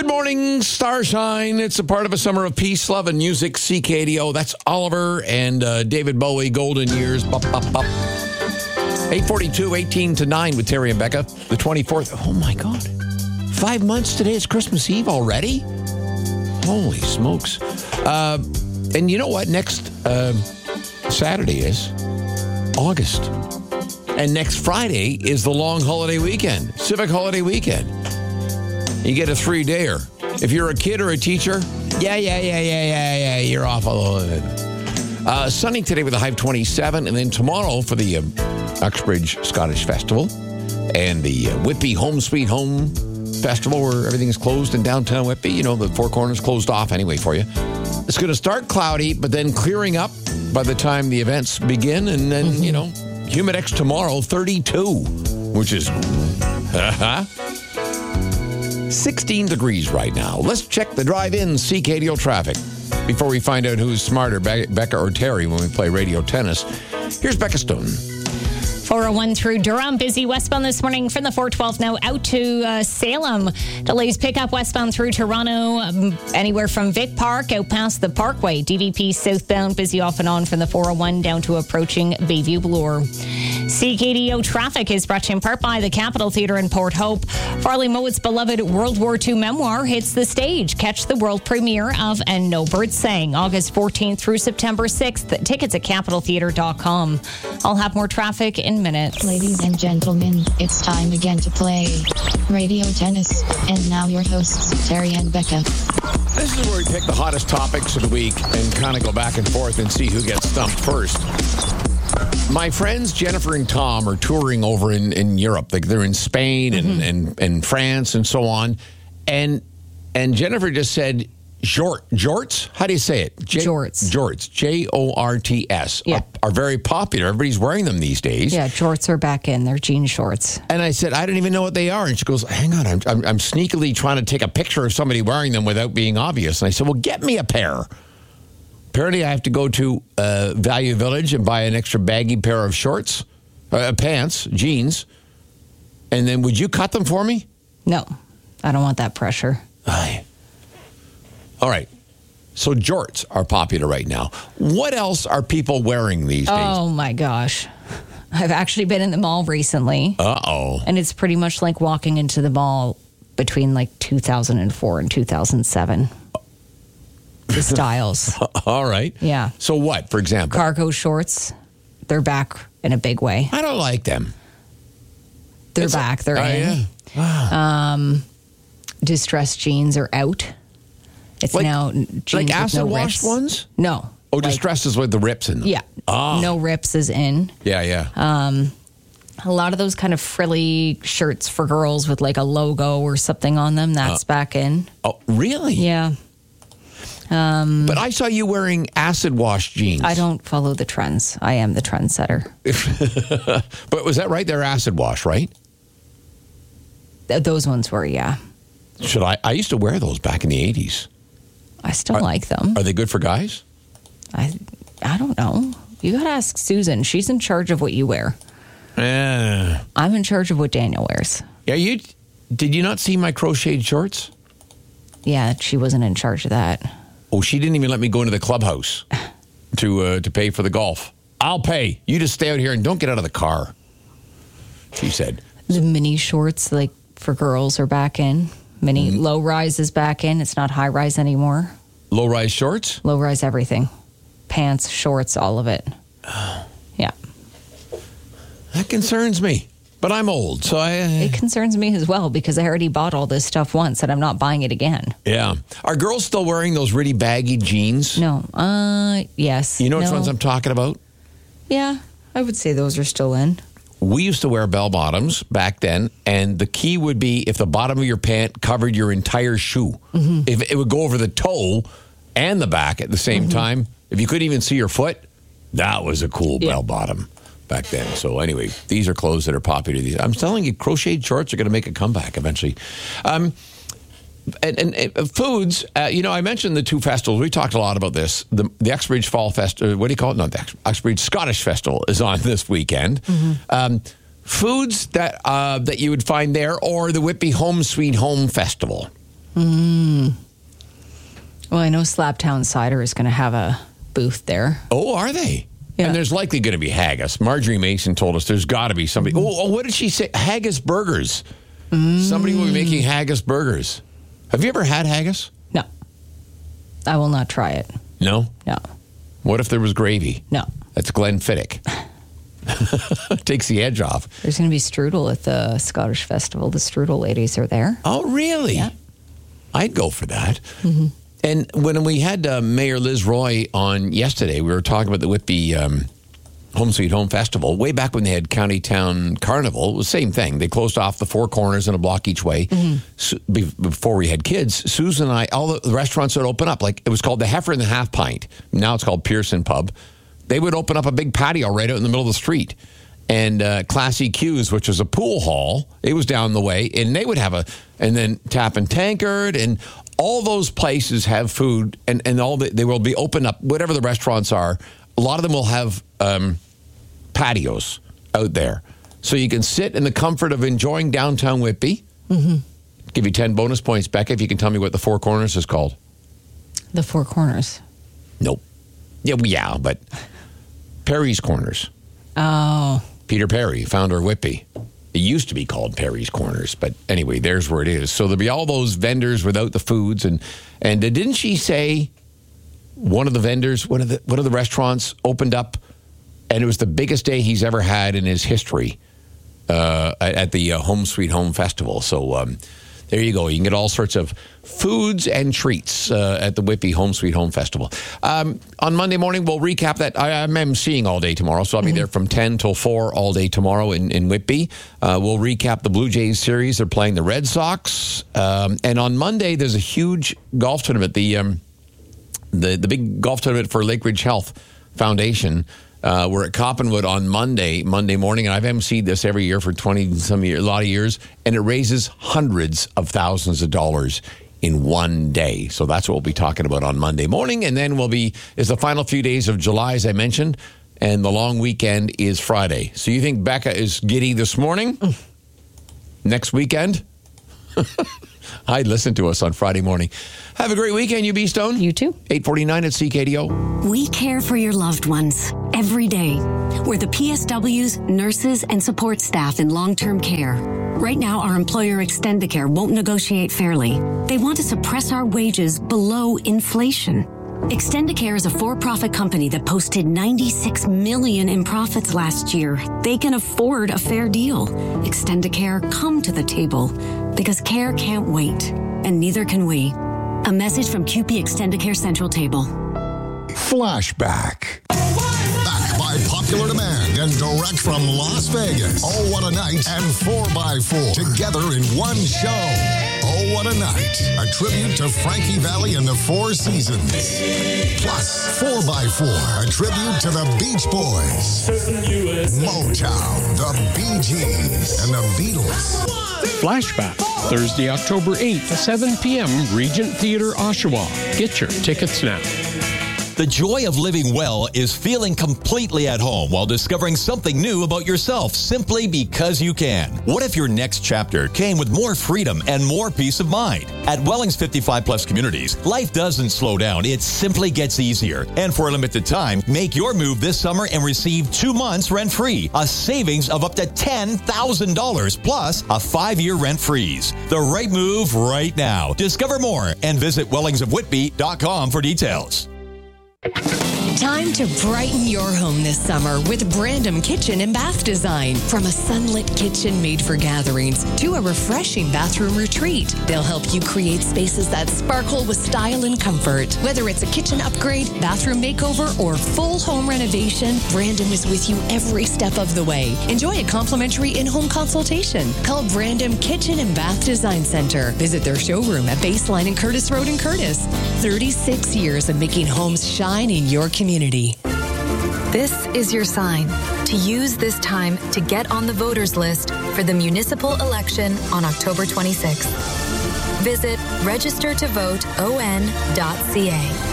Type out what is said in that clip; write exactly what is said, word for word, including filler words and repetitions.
Good morning, Starshine. It's a part of a summer of peace, love, and music. C K D O. That's Oliver and uh, David Bowie, Golden Years. Bop, bop, bop. eight forty-two, eighteen to nine with Terry and Becca. The twenty-fourth. Oh, my God. Five months today. It's Christmas Eve already? Holy smokes. Uh, and you know what? Next uh, Saturday is August. And next Friday is the long holiday weekend, civic holiday weekend. You get a three-dayer. If you're a kid or a teacher, yeah, yeah, yeah, yeah, yeah, yeah, you're off a little bit. Uh, sunny today with a high of twenty-seven, and then tomorrow for the uh, Uxbridge Scottish Festival and the uh, Whitby Home Sweet Home Festival, where everything is closed in downtown Whitby. You know, the Four Corners closed off anyway for you. It's going to start cloudy, but then clearing up by the time the events begin, and then, mm-hmm. you know, Humidex tomorrow, thirty-two, which is... sixteen degrees right now. Let's check the drive-in C K D O traffic before we find out who's smarter, Be- Becca or Terry, when we play radio tennis. Here's Becca Stone. four oh one through Durham. Busy westbound this morning from the four twelve now out to uh, Salem. Delays pick up westbound through Toronto, um, anywhere from Vic Park out past the Parkway. D V P southbound busy off and on from the four oh one down to approaching Bayview Bloor. C K D O traffic is brought to you in part by the Capitol Theatre in Port Hope. Farley Mowatt's beloved World War Two memoir hits the stage. Catch the world premiere of And No Birds Sang, August fourteenth through September sixth. Tickets at capitol theatre dot com. I'll have more traffic in minutes. Ladies and gentlemen, it's time again to play Radio Tennis. And now your hosts, Terry and Becca. This is where we pick the hottest topics of the week and kind of go back and forth and see who gets stumped first. My friends Jennifer and Tom are touring over in, in Europe. Like they're in Spain and, mm-hmm. and, and France and so on. And and Jennifer just said, Jort, jorts? How do you say it? J- jorts. Jorts. J O R T S. Yeah. Are, are very popular. Everybody's wearing them these days. Yeah, jorts are back in. They're jean shorts. And I said, I don't even know what they are. And she goes, hang on. I'm, I'm, I'm sneakily trying to take a picture of somebody wearing them without being obvious. And I said, well, get me a pair. Apparently, I have to go to uh, Value Village and buy an extra baggy pair of shorts, uh, pants, jeans. And then would you cut them for me? No, I don't want that pressure. Aye. All right. So jorts are popular right now. What else are people wearing these days? Oh, my gosh. I've actually been in the mall recently. Uh-oh. And it's pretty much like walking into the mall between like two thousand four and two thousand seven. The styles. All right. Yeah. So what, for example? Cargo shorts. They're back in a big way. I don't like them. They're it's back. They're a, in. Uh, yeah. um, distressed jeans are out. It's like, now jeans like with acid no washed rips. ones? No. Oh, like, distressed is with the rips in them. Yeah. Oh. No rips is in. Yeah, yeah. Um, a lot of those kind of frilly shirts for girls with like a logo or something on them, that's uh, back in. Oh, really? Yeah. Um, but I saw you wearing acid wash jeans. I don't follow the trends. I am the trendsetter. But was that right? They're acid wash, right? Th- those ones were, yeah. Should I? I used to wear those back in the eighties. I still are, like them. Are they good for guys? I I don't know. You got to ask Susan. She's in charge of what you wear. Uh, I'm in charge of what Daniel wears. Yeah, you did you not see my crocheted shorts? Yeah, she wasn't in charge of that. Oh, she didn't even let me go into the clubhouse to uh, to pay for the golf. I'll pay. You just stay out here and don't get out of the car, she said. The mini shorts, like for girls, are back in. Mini mm-hmm. low rise is back in. It's not high rise anymore. Low rise shorts? Low rise everything. Pants, shorts, all of it. Oh. Yeah. That concerns me. But I'm old, so I... Uh, it concerns me as well, because I already bought all this stuff once, and I'm not buying it again. Yeah. Are girls still wearing those really baggy jeans? No. Uh, yes. You know which no. ones I'm talking about? Yeah, I would say those are still in. We used to wear bell bottoms back then, and the key would be if the bottom of your pant covered your entire shoe. Mm-hmm. If it would go over the toe and the back at the same mm-hmm. time. If you couldn't even see your foot, that was a cool yeah. bell bottom back then. So anyway, these are clothes that are popular. These I'm telling you, crocheted shorts are going to make a comeback eventually. Um, and, and, and foods, uh, you know, I mentioned the two festivals. We talked a lot about this. The, the Uxbridge Fall Festival, what do you call it? No, the Uxbridge Scottish Festival is on this weekend. Mm-hmm. Um, foods that uh, that you would find there, or the Whitby Home Sweet Home Festival. Mm. Well, I know Slabtown Cider is going to have a booth there. Oh, are they? Yeah. And there's likely going to be haggis. Marjorie Mason told us there's got to be somebody. Mm. Oh, oh, what did she say? Haggis burgers. Mm. Somebody will be making haggis burgers. Have you ever had haggis? No. I will not try it. No? No. What if there was gravy? No. That's Glenfiddich. Takes the edge off. There's going to be strudel at the Scottish Festival. The strudel ladies are there. Oh, really? Yeah. I'd go for that. Mm-hmm. And when we had uh, Mayor Liz Roy on yesterday, we were talking about the Whitby um, Home Sweet Home Festival. Way back when they had County Town Carnival, it was the same thing. They closed off the four corners in a block each way. Mm-hmm. So, be- before we had kids, Susan and I, all the, the restaurants would open up. Like, it was called the Heifer and the Half Pint. Now it's called Pearson Pub. They would open up a big patio right out in the middle of the street. And uh, Classy Q's, which was a pool hall, it was down the way. And they would have a, and then Tap and Tankard, and all those places have food, and, and all the, they will be open up, whatever the restaurants are. A lot of them will have um, patios out there. So you can sit in the comfort of enjoying downtown Whitby. Mm-hmm. Give you ten bonus points, Becca, if you can tell me what the Four Corners is called. The Four Corners? Nope. Yeah, yeah, but Perry's Corners. Oh. Peter Perry, founder of Whitby. It used to be called Perry's Corners, but anyway, there's where it is. So there'll be all those vendors without the foods, and and didn't she say one of the vendors, one of the one of the restaurants opened up, and it was the biggest day he's ever had in his history uh, at the uh, Home Sweet Home Festival. So um, there you go. You can get all sorts of foods and treats uh, at the Whitby Home Sweet Home Festival. Um, on Monday morning, we'll recap that. I, I'm emceeing all day tomorrow, so I'll be mm-hmm. there from ten till four all day tomorrow in, in Whitby. Uh, we'll recap the Blue Jays series. They're playing the Red Sox. Um, and on Monday, there's a huge golf tournament, the, um, the, the big golf tournament for Lake Ridge Health Foundation. Uh, we're at Coppenwood on Monday, Monday morning, and I've emceed this every year for twenty some years, a lot of years, and it raises hundreds of thousands of dollars in one day. So that's what we'll be talking about on Monday morning, and then we'll be, is the final few days of July, as I mentioned, and the long weekend is Friday. So you think Becca is giddy this morning? Mm. Next weekend? I'd listen to us on Friday morning. Have a great weekend, you B-Stone. You too. eight forty-nine at C K D O. We care for your loved ones every day. We're the P S Ws, nurses, and support staff in long-term care. Right now, our employer Extendicare won't negotiate fairly. They want to suppress our wages below inflation. Extendicare is a for-profit company that posted ninety-six million dollars in profits last year. They can afford a fair deal. Extendicare, come to the table, because care can't wait, and neither can we. A message from Q P Extendicare Central Table. Flashback. Back by popular demand and direct from Las Vegas. Oh, what a night and four by four together in one show. Oh, what a night. A tribute to Frankie Valli and the Four Seasons. Plus, four by four, a tribute to the Beach Boys, Motown, the Bee Gees, and the Beatles. Flashback, Thursday, October eighth, seven p.m., Regent Theatre, Oshawa. Get your tickets now. The joy of living well is feeling completely at home while discovering something new about yourself simply because you can. What if your next chapter came with more freedom and more peace of mind? At Wellings fifty-five plus Communities, life doesn't slow down. It simply gets easier. And for a limited time, make your move this summer and receive two months rent-free, a savings of up to ten thousand dollars plus a five-year rent freeze. The right move right now. Discover more and visit wellings of whitby dot com for details. Time to brighten your home this summer with Brandom Kitchen and Bath Design. From a sunlit kitchen made for gatherings to a refreshing bathroom retreat, they'll help you create spaces that sparkle with style and comfort. Whether it's a kitchen upgrade, bathroom makeover, or full home renovation, Brandom is with you every step of the way. Enjoy a complimentary in-home consultation. Call Brandom Kitchen and Bath Design Center. Visit their showroom at Baseline and Curtis Road in Curtis. thirty-six years of making homes shine in your community. This is your sign to use this time to get on the voters list for the municipal election on October twenty-sixth. Visit register to vote o n dot c a.